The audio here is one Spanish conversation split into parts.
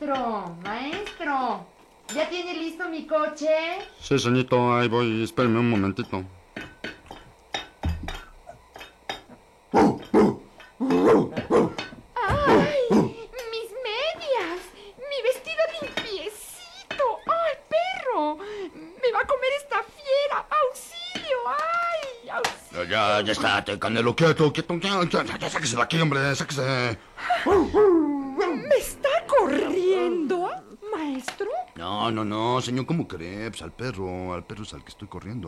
Maestro, ¿ya tiene listo mi coche? Sí, señorito, ahí voy. Espéreme un momentito. ¡Ay! ¡Mis medias! ¡Mi vestido limpiecito! ¡Ay, perro! ¡Me va a comer esta fiera! ¡Auxilio! ¡Ay! ¡Auxilio! Ya está, Canelo, quieto. Ya, sáquese de aquí, hombre, sáquese. ¿Me está corriendo, maestro? No, señor, ¿cómo cree? Pues al perro es al que estoy corriendo.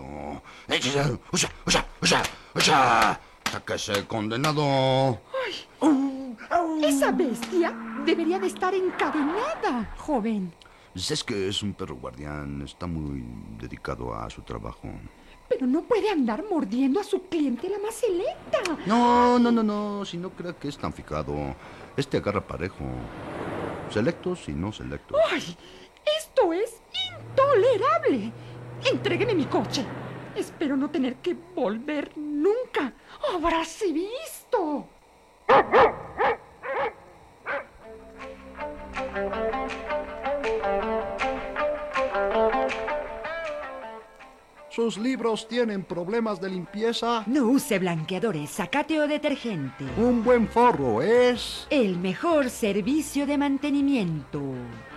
¡Usa! ¡Sáquese, condenado! Esa bestia debería de estar encadenada, joven. Es que es un perro guardián, está muy dedicado a su trabajo. Pero no puede andar mordiendo a su cliente la más selecta. No, si no crea que es tan fijado. Este agarra parejo. Selectos y no selectos. ¡Ay! ¡Esto es intolerable! Entrégueme mi coche. Espero no tener que volver nunca. ¡Habráse visto! ¿Sus libros tienen problemas de limpieza? No use blanqueadores, zacate o detergente. Un buen forro es... El mejor servicio de mantenimiento.